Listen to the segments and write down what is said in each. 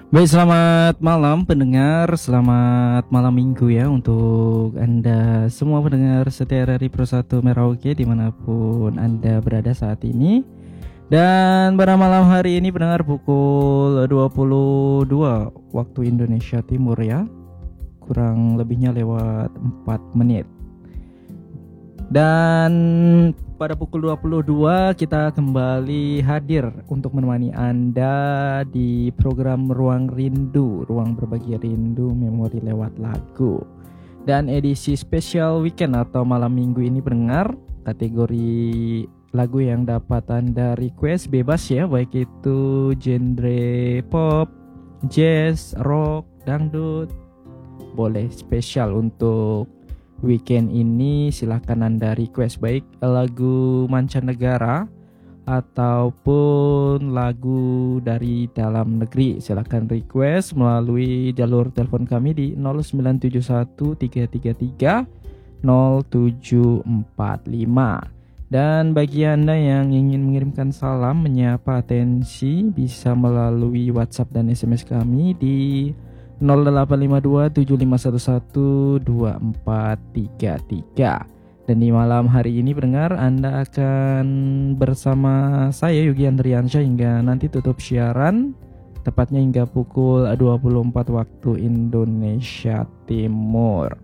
Baik, selamat malam pendengar, selamat malam minggu ya untuk Anda semua pendengar setia dari Pro1 Merauke dimanapun Anda berada saat ini. Dan pada malam hari ini pendengar pukul 22 waktu Indonesia Timur ya, kurang lebihnya lewat 4 menit. Dan pada pukul 22 kita kembali hadir untuk menemani Anda di program Ruang Rindu, ruang berbagi rindu memori lewat lagu. Dan edisi spesial weekend atau malam minggu ini pendengar, kategori lagu yang dapat Anda request bebas ya, baik itu genre pop, jazz, rock, dangdut. Boleh spesial untuk weekend ini, silahkan Anda request baik lagu mancanegara ataupun lagu dari dalam negeri. Silahkan request melalui jalur telepon kami di 0971 333 0745. Dan bagi Anda yang ingin mengirimkan salam, menyapa atensi, bisa melalui WhatsApp dan SMS kami di 0852 7511 2433. Dan di malam hari ini pendengar, Anda akan bersama saya Yogi Andriansyah hingga nanti tutup siaran, tepatnya hingga pukul 24 waktu Indonesia Timur.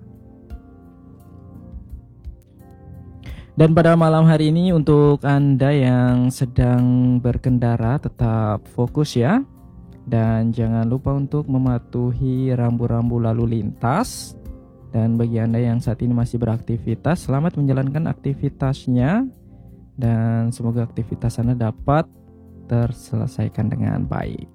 Dan pada malam hari ini untuk Anda yang sedang berkendara tetap fokus ya. Dan jangan lupa untuk mematuhi rambu-rambu lalu lintas. Dan bagi Anda yang saat ini masih beraktivitas, selamat menjalankan aktivitasnya. Dan semoga aktivitas Anda dapat terselesaikan dengan baik.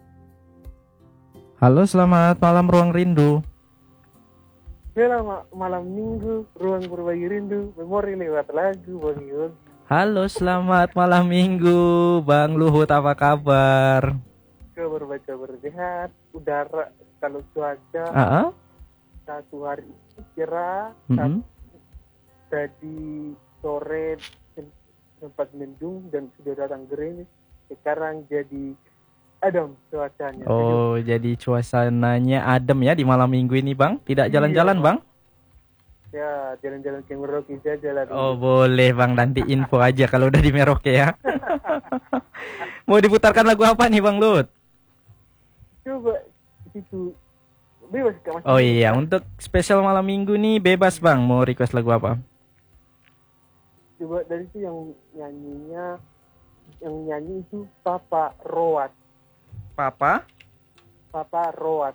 Halo, selamat malam Ruang Rindu. Selamat malam minggu, ruang berbagi rindu, memori lewat lagu, Bang Yogi. Halo, selamat malam minggu, Bang Luhut, apa kabar? Kabar sehat, udara kalau cuaca satu hari itu cerah, tadi sore sempat mendung dan sudah datang gerimis, sekarang jadi adem cuacanya. Oh, jadi cuacanya adem ya di malam minggu ini, Bang? Tidak jalan-jalan, Bang? Ya, jalan-jalan ke Merauke saja lah. Oh, boleh, Bang. Nanti info aja kalau udah di Merauke ya. Mau diputarkan lagu apa nih, Bang Lut? Coba itu bebas Kak. Oh iya, untuk spesial malam minggu nih bebas, Bang. Mau request lagu apa? Coba dari itu yang nyanyi itu Papa Roat. Papa Roat.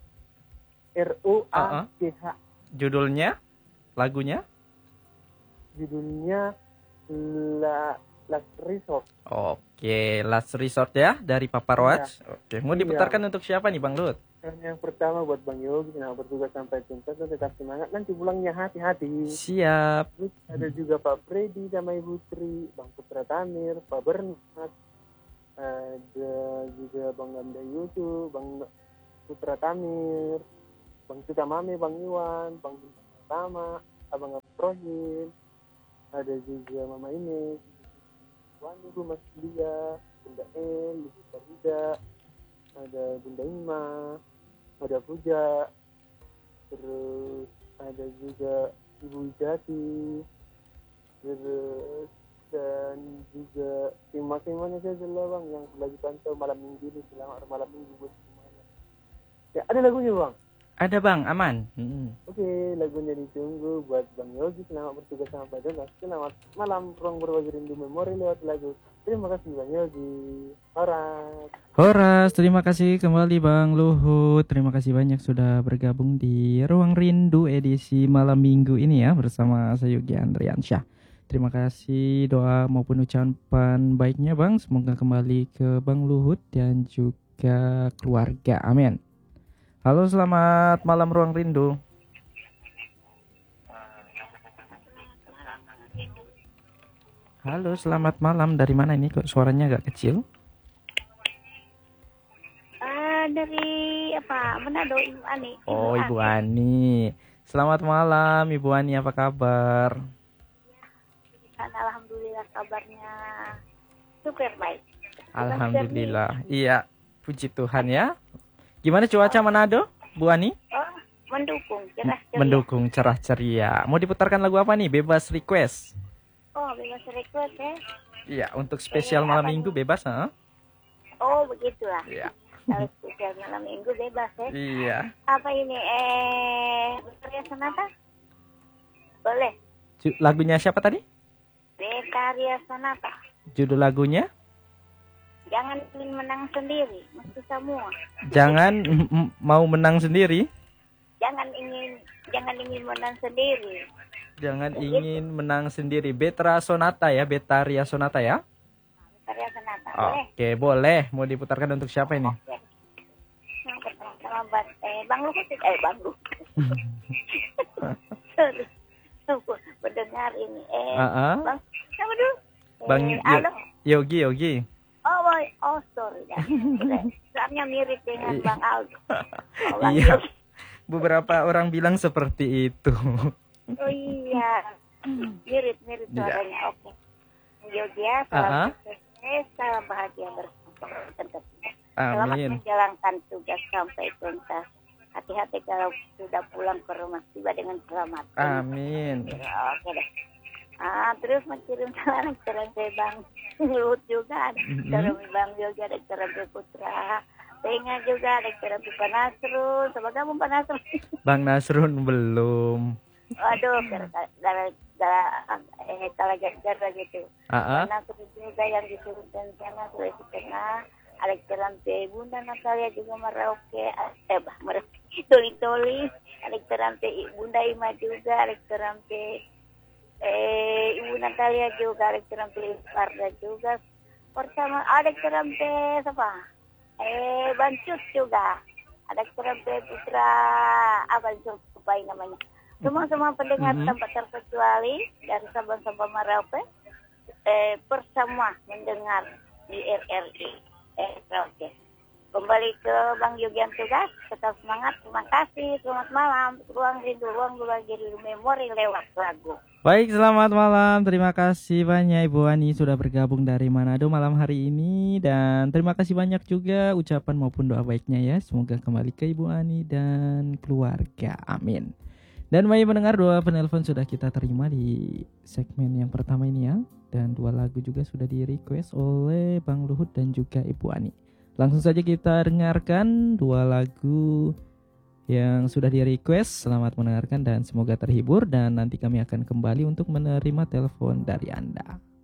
ROACH. Judulnya? Lagunya? Judulnya Last Resort. Oke, Last Resort ya dari Papa Roach. Ya. Oke, mau diputarkan untuk siapa nih, Bang Lut? Yang pertama buat Bang Yogi, selamat bertugas sampai tuntas dan tetap semangat. Nanti pulangnya hati-hati. Siap. Terus ada juga Pak Freddy sama Ibu Tri, Bang Putra Tamir, Pak Bernat, ada juga Bang Ganda Yusuf, Bang Putra Tamir, Bang Suta Mame, Bang Iwan, Bang Tama, Abang Prohim, ada juga Mama ini, Wani, Bu Mas Lia, Bunda El, Ibu Farida, ada Bunda Ima, ada Puja, terus ada juga Ibu Jati, terus dan juga tim-timnya saja lah Bang yang lagi pantau malam minggu ini. Selamat malam minggu buat semuanya. Ya, ada lagunya Bang? Ada Bang, aman. Oke, lagunya ditunggu buat Bang Yogi. Selamat bertugas sampai tuntas. Selamat malam, ruang berbagi rindu memori lewat lagu. Terima kasih Bang Yogi. Horas, terima kasih kembali Bang Luhut. Terima kasih banyak sudah bergabung di Ruang Rindu edisi malam minggu ini ya bersama saya Yogi Andriansyah. Terima kasih doa maupun ucapan baiknya Bang. Semoga kembali ke Bang Luhut dan juga keluarga. Amin. Halo, selamat malam Ruang Rindu. Halo, selamat malam. Dari mana ini kok suaranya agak kecil? Dari Manado, Ibu Ani. Oh, Ibu Ani. Selamat malam Ibu Ani, apa kabar? Alhamdulillah kabarnya super baik. Alhamdulillah. Iya, puji Tuhan ya. Gimana cuaca Manado, Bu Ani? Oh, mendukung, cerah ceria. Mendukung, cerah ceria. Mau diputarkan lagu apa nih? Bebas request. Oh, bebas request ya. Iya, untuk spesial malam minggu bebas, ha? Oh, begitulah. Iya. Kalau spesial malam minggu bebas ya. Iya. Apa ini? Betarian Sonata? Boleh. Lagunya siapa tadi? Betarian Sonata. Judul lagunya? Jangan ingin menang sendiri, mesti semua. Jangan mau menang sendiri. Jangan ingin menang sendiri. Jangan ingin menang sendiri. Betara Sonata ya, Betaria Sonata ya. Betarian Sonata. Boleh. Oke, boleh. Mau diputarkan untuk siapa ini? Oke. Sama Bang Luhut. Bang Luhut. Sorry. Pendengar ini. Bang, siapa dulu? Bang Halo. Yogi. Oh, sorry dah. Soalnya mirip dengan Bang Aldo. Iya. Beberapa orang bilang seperti itu. Oh iya. Mirip suaranya. Oke. Yogi ya, salam sukses, salam bahagia bersama tentunya. Selamat Amin. menjalankan tugas sampai tuntas. Hati-hati kalau sudah pulang ke rumah, tiba dengan selamat. Amin. Oke deh. Terus mengirim salam ke Bang Luhut juga, ada Bang Yogi, ada ke Putra. Tenga juga ada ke Pak Nasrun. Sama kamu Pak Nasrun. Bang Nasrun belum. Aduh, kalau gara gitu. Pak Nasrun juga yang disebutkan sana Sulawesi Tengah. Ada ke Bunda Natalia juga Merauke. Merauke. Toli-toli. Ada ke Bunda Ima juga. Ada ke Ibu Natalia juga, ada kerampe Farda juga. Bersama ada kerampe siapa? Bancut juga. Ada kerampe Putra apa supaya namanya. Semua pendengar tanpa terkecuali dari Sabang Merauke bersama mendengar di RRI. Oke. Kembali ke Bang Yogi yang tugas, tetap semangat, terima kasih, selamat malam. Ruang rindu berbagi memori lewat lagu. Baik, selamat malam. Terima kasih banyak Ibu Ani sudah bergabung dari Manado malam hari ini. Dan terima kasih banyak juga ucapan maupun doa baiknya ya. Semoga kembali ke Ibu Ani dan keluarga. Amin. Dan baik pendengar, 2 penelpon sudah kita terima di segmen yang pertama ini ya. Dan 2 lagu juga sudah di request oleh Bang Luhut dan juga Ibu Ani. Langsung saja kita dengarkan 2 lagu yang sudah di request. Selamat mendengarkan dan semoga terhibur. Dan nanti kami akan kembali untuk menerima telepon dari Anda.